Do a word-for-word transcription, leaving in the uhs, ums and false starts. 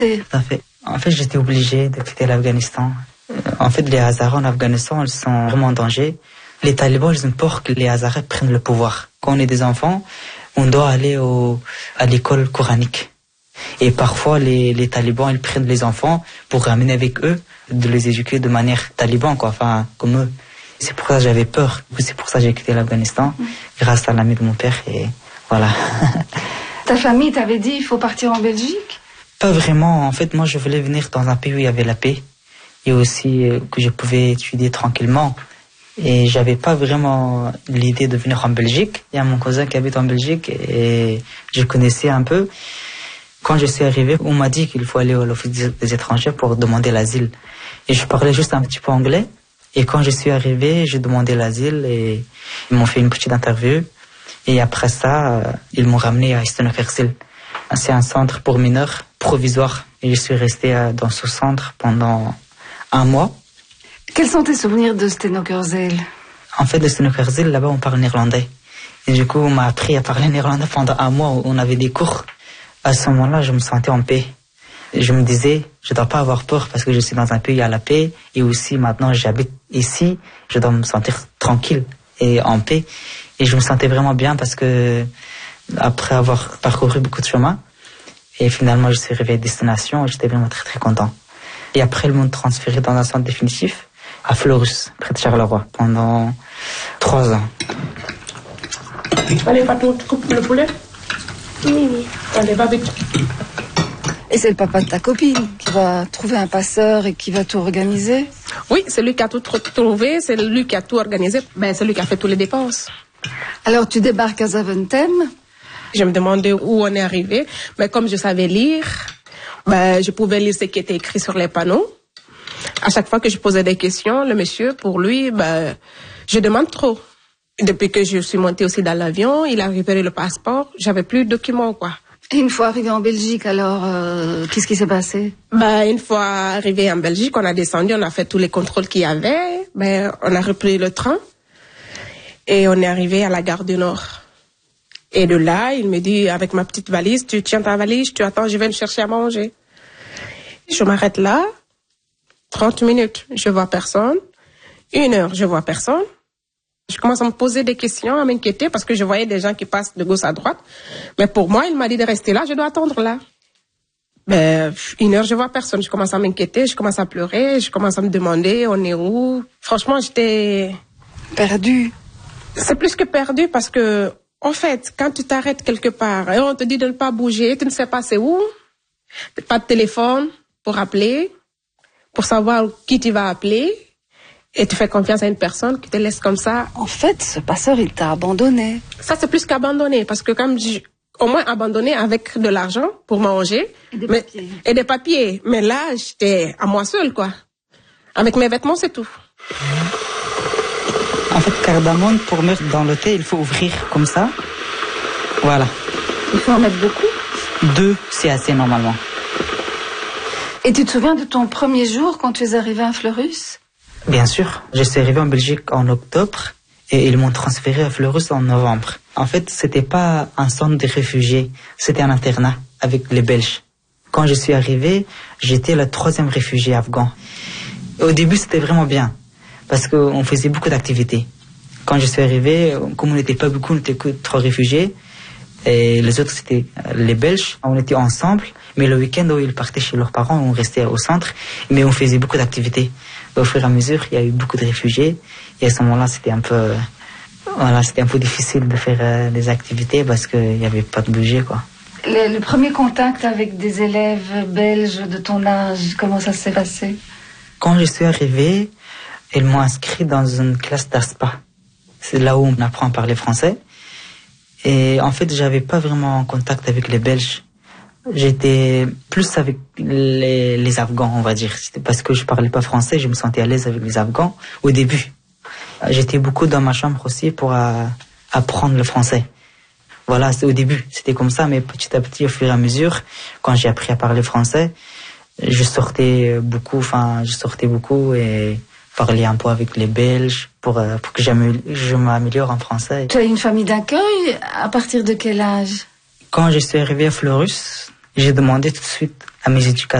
Tout à fait. En fait, j'étais obligé de quitter l'Afghanistan. En fait, les Hazaras en Afghanistan, ils sont vraiment en danger. Les talibans, ils ont peur que les Hazaras prennent le pouvoir. Quand on est des enfants, on doit aller au, à l'école coranique. Et parfois, les, les talibans, ils prennent les enfants pour ramener avec eux, de les éduquer de manière taliban, quoi, enfin, comme eux. C'est pour ça que j'avais peur. C'est pour ça que j'ai quitté l'Afghanistan, mmh. grâce à l'ami de mon père, et voilà. Ta famille t'avait dit, il faut partir en Belgique? Pas vraiment. En fait, moi, je voulais venir dans un pays où il y avait la paix. Et aussi euh, que je pouvais étudier tranquillement. Et j'avais pas vraiment l'idée de venir en Belgique. Il y a mon cousin qui habite en Belgique et je connaissais un peu. Quand je suis arrivé, on m'a dit qu'il faut aller à l'Office des étrangers pour demander l'asile. Et je parlais juste un petit peu anglais. Et quand je suis arrivé, j'ai demandé l'asile et ils m'ont fait une petite interview. Et après ça, ils m'ont ramené à Stenokersil. C'est un centre pour mineurs provisoire. Et je suis resté dans ce centre pendant un mois. Quels sont tes souvenirs de Stenokersil? En fait, de Stenokersil, là-bas, on parle néerlandais. Et du coup, on m'a appris à parler néerlandais pendant un mois où on avait des cours. À ce moment-là, je me sentais en paix. Je me disais, je ne dois pas avoir peur parce que je suis dans un pays à la paix. Et aussi, maintenant, j'habite ici. Je dois me sentir tranquille et en paix. Et je me sentais vraiment bien parce que, après avoir parcouru beaucoup de chemin, et finalement, je suis arrivé à destination et j'étais vraiment très, très content. Et après, ils m'ont transféré dans un centre définitif à Fleurus, près de Charleroi, pendant trois ans. Allez, Patou, tu coupes le poulet? Oui, oui. Allez, va vite. Et c'est le papa de ta copine qui va trouver un passeur et qui va tout organiser? Oui, c'est lui qui a tout trouvé, c'est lui qui a tout organisé. Ben, c'est lui qui a fait toutes les dépenses. Alors, tu débarques à Zaventem? Je me demandais où on est arrivé, mais comme je savais lire, ben, je pouvais lire ce qui était écrit sur les panneaux. À chaque fois que je posais des questions, le monsieur, pour lui, ben, je demande trop. Depuis que je suis montée aussi dans l'avion, il a récupéré le passeport, j'avais plus de documents, quoi. Et une fois arrivé en Belgique, alors, euh, qu'est-ce qui s'est passé? Ben, une fois arrivé en Belgique, on a descendu, on a fait tous les contrôles qu'il y avait, ben, on a repris le train, et on est arrivé à la gare du Nord. Et de là, il me dit, avec ma petite valise, tu tiens ta valise, tu attends, je vais me chercher à manger. Je m'arrête là, trente minutes, je vois personne. Une heure, je vois personne. Je commence à me poser des questions, à m'inquiéter, parce que je voyais des gens qui passent de gauche à droite. Mais pour moi, il m'a dit de rester là, je dois attendre là. Ben, une heure, je vois personne. Je commence à m'inquiéter, je commence à pleurer, je commence à me demander, on est où? Franchement, j'étais... Perdue. C'est plus que perdu, parce que, en fait, quand tu t'arrêtes quelque part et on te dit de ne pas bouger, tu ne sais pas c'est où, pas de téléphone pour appeler, pour savoir qui tu vas appeler, et tu fais confiance à une personne qui te laisse comme ça. En fait, ce passeur, il t'a abandonné. Ça, c'est plus qu'abandonné, parce que comme je, au moins abandonné avec de l'argent pour manger. Et des mais, papiers. Et des papiers. Mais là, j'étais à moi seule, quoi. Avec mes vêtements, c'est tout. En fait, cardamome, pour mettre dans le thé, il faut ouvrir comme ça. Voilà. Il faut en mettre beaucoup? Deux, c'est assez normalement. Et tu te souviens de ton premier jour quand tu es arrivé à Fleurus? Bien sûr. Je suis arrivé en Belgique en octobre et ils m'ont transféré à Fleurus en novembre. En fait, c'était pas un centre de réfugiés, c'était un internat avec les Belges. Quand je suis arrivé, j'étais le troisième réfugié afghan. Au début, c'était vraiment bien. Parce qu'on faisait beaucoup d'activités. Quand je suis arrivé, comme on n'était pas beaucoup, on était que trois réfugiés. Et les autres, c'était les Belges. On était ensemble. Mais le week-end, où ils partaient chez leurs parents, on restait au centre. Mais on faisait beaucoup d'activités. Au fur et à mesure, il y a eu beaucoup de réfugiés. Et à ce moment-là, c'était un peu, voilà, c'était un peu difficile de faire des activités parce qu'il n'y avait pas de budget, quoi. Le, le premier contact avec des élèves belges de ton âge, comment ça s'est passé? Quand je suis arrivé, ils m'ont inscrit dans une classe d'ASPA. C'est là où on apprend à parler français. Et en fait, j'avais pas vraiment contact avec les Belges. J'étais plus avec les, les Afghans, on va dire. C'était parce que je parlais pas français, je me sentais à l'aise avec les Afghans au début. J'étais beaucoup dans ma chambre aussi pour euh, apprendre le français. Voilà, c'est au début, c'était comme ça, mais petit à petit, au fur et à mesure, quand j'ai appris à parler français, je sortais beaucoup, enfin, je sortais beaucoup et parler un peu avec les Belges pour, euh, pour que je m'améliore en français. Tu as une famille d'accueil à partir de quel âge? Quand je suis arrivé à Fleurus, j'ai demandé tout de suite à mes éducateurs.